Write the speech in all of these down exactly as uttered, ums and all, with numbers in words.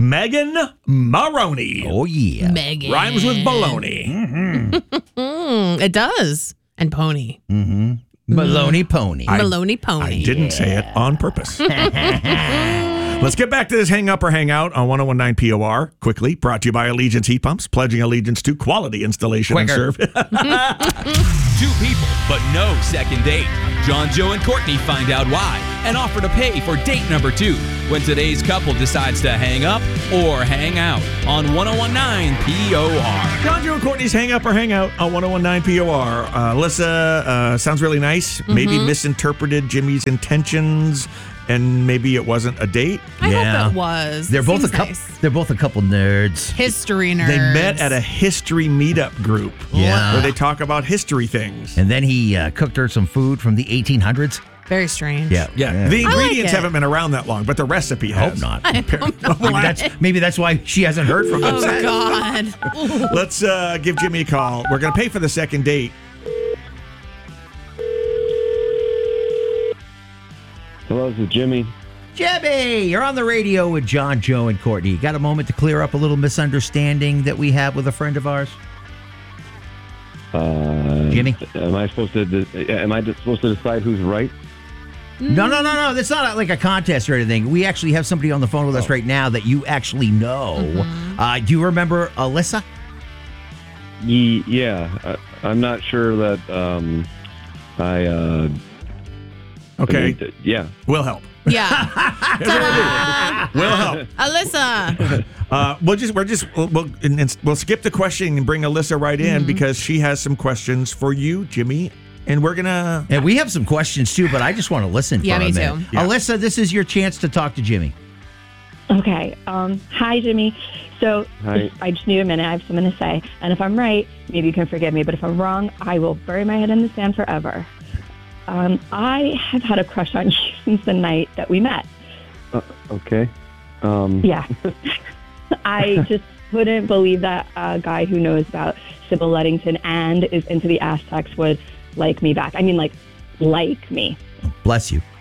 Megan Maroney. Oh, yeah. Megan. Rhymes with baloney. Mm, it does. And pony. Mm-hmm. Maloney Pony. I- Maloney pony. I didn't say it on purpose. Let's get back to this hang up or hang out on ten nineteen P O R quickly. Brought to you by Allegiance Heat Pumps, pledging allegiance to quality installation Quicker. and service. Two people, but no second date. John, Joe, and Courtney find out why and offer to pay for date number two when today's couple decides to hang up or hang out on ten nineteen P O R. John, Joe, and Courtney's hang up or hang out on ten nineteen P O R. Uh, Alyssa, uh, sounds really nice. Mm-hmm. Maybe misinterpreted Jimmy's intentions, and maybe it wasn't a date. I Yeah. hope it was. They're It both a seems couple. nice. They're both a couple nerds. History nerds. They met at a history meetup group Yeah. where they talk about history things. And then he uh, cooked her some food from the eighteen hundreds. Very strange. Yeah. Yeah, the like ingredients it. haven't been around that long, but the recipe Hope has. not. I don't know Maybe why. that's, maybe that's why she hasn't heard from him. Oh, God. Let's uh, give Jimmy a call. We're going to pay for the second date. Hello, this is Jimmy. Jimmy, you're on the radio with John, Joe, and Courtney. Got a moment to clear up a little misunderstanding that we have with a friend of ours? Uh, Jimmy? Am I supposed to? De- am I de- supposed to decide who's right? No, no, no, no. That's not like a contest or anything. We actually have somebody on the phone with us right now that you actually know. Uh, do you remember Alyssa? Ye- yeah, I, I'm not sure that. Um, I. Uh, Okay, I mean, th- yeah. we'll help. Yeah. We'll help. Alyssa. Uh, we'll just we're just we'll, we'll, and, and we'll skip the question and bring Alyssa right in because she has some questions for you, Jimmy, and we're gonna. And we have some questions too, but I just want to listen Yeah, for a me minute. too. Yeah. Alyssa, this is your chance to talk to Jimmy. Okay. Um, hi, Jimmy. So Hi. I just need a minute. I have something to say. And if I'm right, maybe you can forgive me. But if I'm wrong, I will bury my head in the sand forever. Um, I have had a crush on you since the night that we met. Uh, okay. Um, Yeah. I just couldn't believe that a guy who knows about Sybil Ludington and is into the Aztecs would like me back. I mean, like, like me. Bless you.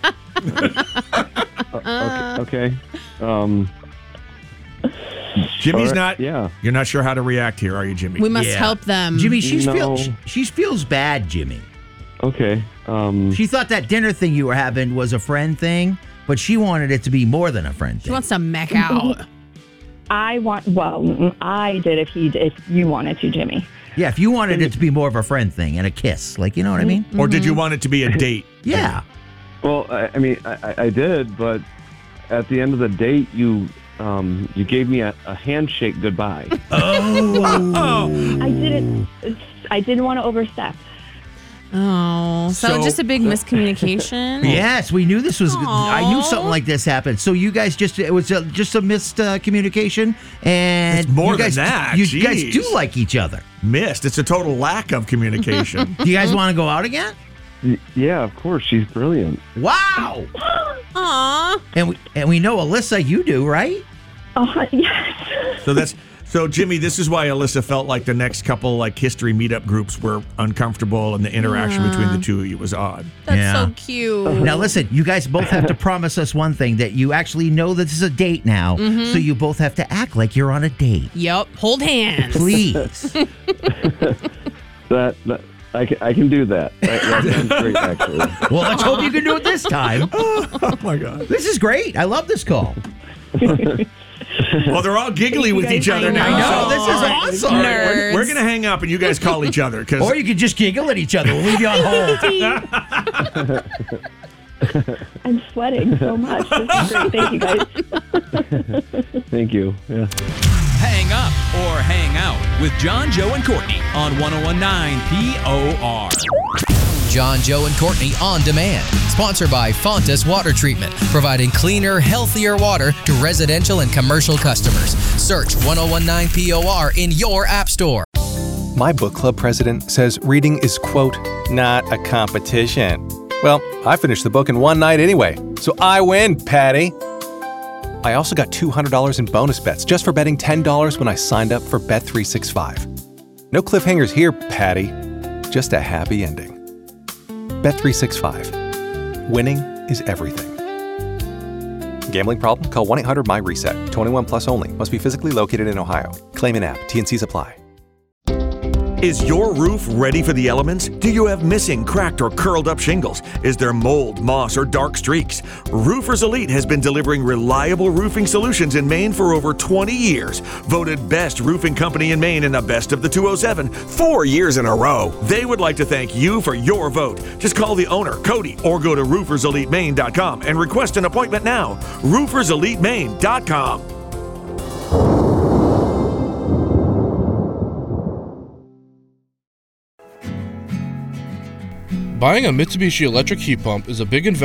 okay. Okay. Um, Jimmy's all right, not. Yeah. You're not sure how to react here, are you, Jimmy? We must Yeah. help them. Jimmy, she No. feels she, she feels bad, Jimmy. Okay. Um, She thought that dinner thing you were having was a friend thing, but she wanted it to be more than a friend She thing. wants to mech out. I want, well, mm, I did if he did, if you wanted to, Jimmy. Yeah, if you wanted it to be more of a friend thing and a kiss, like, you know what I mean? Or did you want it to be a date? Yeah. well, I, I mean, I, I- I did, but at the end of the date, you. Um, you gave me a, a handshake goodbye. Oh, I didn't, I didn't want to overstep. Oh, so, So- just a big miscommunication. Yes, we knew this was. I knew Aw. something like this happened. So you guys just it was a, just a missed uh, communication, and It's more you guys, than that, You guys jeez. do like each other. missed. It's a total lack of communication. Do you guys want to go out again? Y- yeah, of course. She's brilliant. Wow! Aw. And we and we know Alyssa, you do, right? Oh, yes. So that's so Jimmy. This is why Alyssa felt like the next couple like history meetup groups were uncomfortable, and the interaction between the two of you was odd. That's Yeah. so cute. Now listen, you guys both have to promise us one thing, that you actually know that this is a date now, so you both have to act like you're on a date. Yep. Hold hands. Please. That, that I, can, I can do that. That, that sounds great, actually. Well, let's hope you can do it this time. Oh my god. This is great. I love this call. Well, they're all giggly with each other now. I know, so- this is All right. awesome. All right, we're, Nerds. we're gonna hang up and you guys call each other because Or you could just giggle at each other. We'll leave you on hold. I'm sweating so much. This is great. Thank you, guys. Thank you. Yeah. Hang up or hang out with John, Joe, and Courtney on ten nineteen P O R. John, Joe, and Courtney On Demand. Sponsored by Fontas Water Treatment, providing cleaner, healthier water to residential and commercial customers. Search ten nineteen P O R in your app store. My book club president says reading is, quote, not a competition. Well, I finished the book in one night anyway, so I win, Patty. I also got two hundred dollars in bonus bets just for betting ten dollars when I signed up for Bet three sixty-five. No cliffhangers here, Patty. Just a happy ending. Bet three sixty-five. Winning is everything. Gambling problem? Call one eight hundred my reset. twenty-one plus only. Must be physically located in Ohio. Claim in app. T N Cs apply. Is your roof ready for the elements? Do you have missing, cracked, or curled up shingles? Is there mold, moss, or dark streaks? Roofers Elite has been delivering reliable roofing solutions in Maine for over twenty years. Voted best roofing company in Maine in the Best of the two oh seven, four years in a row. They would like to thank you for your vote. Just call the owner, Cody, or go to roofers elite maine dot com and request an appointment now. roofers elite maine dot com. Buying a Mitsubishi electric heat pump is a big investment.